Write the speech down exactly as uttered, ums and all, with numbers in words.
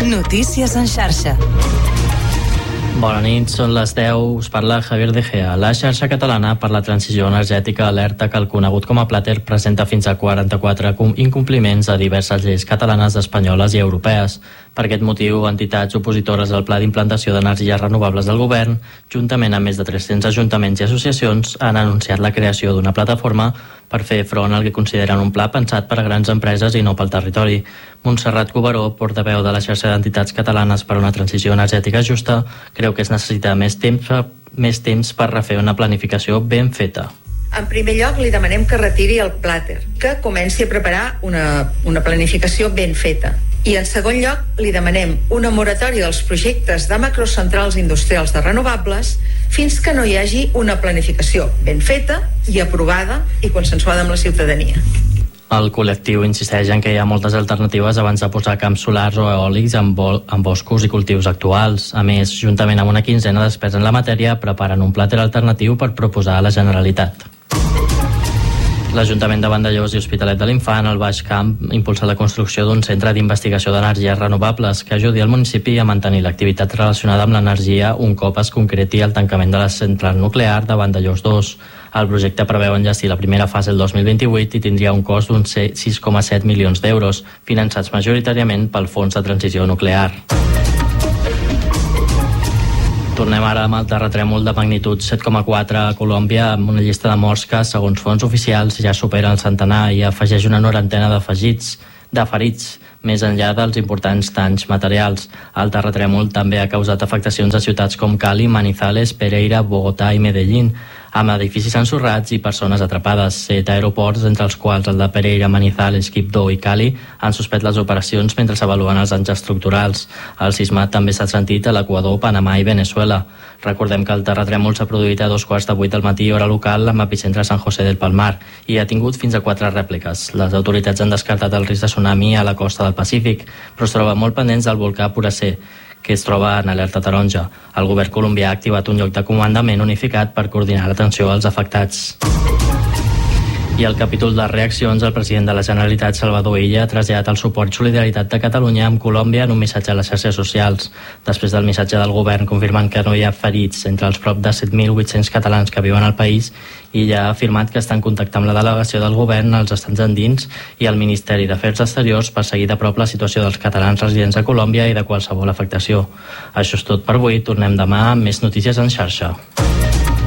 Notícies en xarxa. Bona nit, són les deu, us parla Javier De Gea. La xarxa catalana per la transició energètica alerta que el conegut com a Plater presenta fins a quaranta-quatre incompliments a diverses lleis catalanes, espanyoles i europees. Per aquest motiu, entitats opositores al Pla d'Implantació d'Energies Renovables del Govern, juntament amb més de tres-cents ajuntaments i associacions, han anunciat la creació d'una plataforma per fer front al que consideren un pla pensat per a grans empreses i no pel territori. Montserrat Cuberó, portaveu de la xarxa d'entitats catalanes per a una transició energètica justa, creu que es necessita més temps, més temps per refer una planificació ben feta. En primer lloc, li demanem que retiri el Plater, que comenci a preparar una, una planificació ben feta. I en segon lloc, li demanem una moratòria dels projectes de macrocentrals industrials de renovables fins que no hi hagi una planificació ben feta i aprovada i consensuada amb la ciutadania. El col·lectiu insisteix en que hi ha moltes alternatives abans de posar camps solars o eòlics en, bo en boscos i cultius actuals. A més, juntament amb una quinzena d'experts en la matèria, preparen un Plater alternatiu per proposar a la Generalitat. L'Ajuntament de Vandellòs i Hospitalet de l'Infant, al Baix Camp, impulsa la construcció d'un centre d'investigació d'energies renovables que ajudi al municipi a mantenir l'activitat relacionada amb l'energia un cop es concreti el tancament de la central nuclear de Vandellòs dos. El projecte preveu enllestir la primera fase el dos mil vint-i-vuit i tindria un cost d'uns sis coma set milions d'euros, finançats majoritàriament pel Fons de Transició Nuclear. Tornem ara amb el terratrèmol de magnitud set coma quatre a Colòmbia, amb una llista de morts que, segons fonts oficials, ja supera el centenar i afegeix una norantena d'afegits, de ferits, més enllà dels importants danys materials. El terratrèmol també ha causat afectacions a ciutats com Cali, Manizales, Pereira, Bogotà i Medellín, amb edificis ensorrats i persones atrapades. Set aeroports, entre els quals el de Pereira, Manizales, Quibdó i Cali, han suspès les operacions mentre s'avaluen els danys estructurals. El sisme també s'ha sentit a l'Equador, Panamà i Venezuela. Recordem que el terratrèmol s'ha produït a dos quarts de vuit del matí, hora local, amb epicentre a San José del Palmar, i ha tingut fins a quatre rèpliques. Les autoritats han descartat el risc de tsunami a la costa del Pacífic, però es troben molt pendents del volcà Puracé, que es troba en alerta taronja. El govern colombià ha activat un lloc de comandament unificat per coordinar l'atenció als afectats. I al capítol de reaccions, el president de la Generalitat, Salvador Illa, ha traslladat el suport i solidaritat de Catalunya amb Colòmbia en un missatge a les xarxes socials. Després del missatge del govern confirmant que no hi ha ferits entre els prop de set mil vuit-cents catalans que viuen al país, Illa ha afirmat que està en contacte amb la delegació del govern als estats andins i el Ministeri d'Afers Exteriors per seguir de prop la situació dels catalans residents a Colòmbia i de qualsevol afectació. Això és tot per avui. Tornem demà amb més notícies en xarxa.